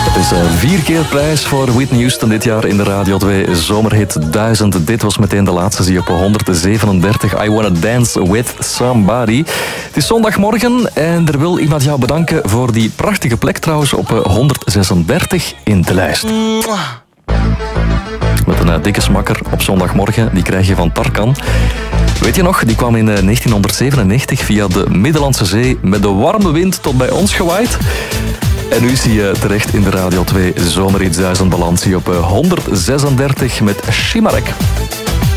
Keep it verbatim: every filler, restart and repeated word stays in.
Het is vier keer prijs voor Whitney Houston dit jaar in de Radio twee Zomerhit duizend. Dit was meteen de laatste, zie je op honderdzevenendertig. I Wanna Dance With Somebody. Het is zondagmorgen en er wil iemand jou bedanken voor die prachtige plek trouwens op honderdzesendertig in de lijst. Met een dikke smakker op zondagmorgen, die krijg je van Tarkan. Weet je nog, die kwam in negentienhonderdzevenennegentig via de Middellandse Zee met de warme wind tot bij ons gewaaid. En nu is hij terecht in de Radio twee Zomerhits duizend balans op honderdzesendertig met Shimarek.